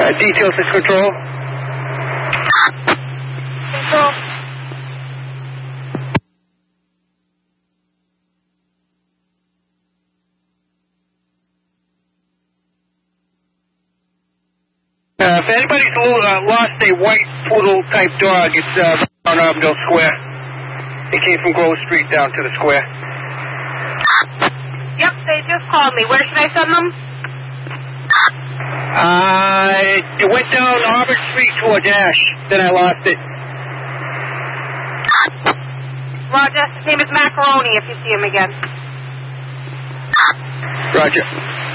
Details to control. Control. If anybody's lost a white poodle-type dog, it's on Armdale Square. It came from Grove Street down to the square. Yep, they just called me. Where should I send them? It went down Auburn Street to a dash. Then I lost it. Roger. His name is Macaroni if you see him again. Roger.